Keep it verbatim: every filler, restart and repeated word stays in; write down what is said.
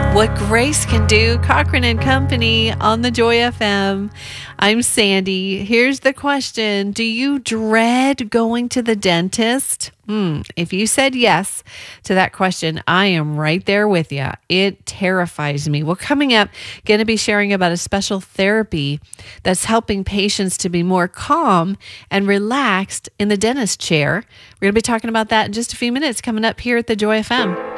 What Grace Can Do, Cochran and Company on the Joy F M. I'm Sandy. Here's the question. Do you dread going to the dentist? Hmm. If you said yes to that question, I am right there with you. It terrifies me. Well, coming up, going to be sharing about a special therapy that's helping patients to be more calm and relaxed in the dentist chair. We're going to be talking about that in just a few minutes coming up here at the Joy F M.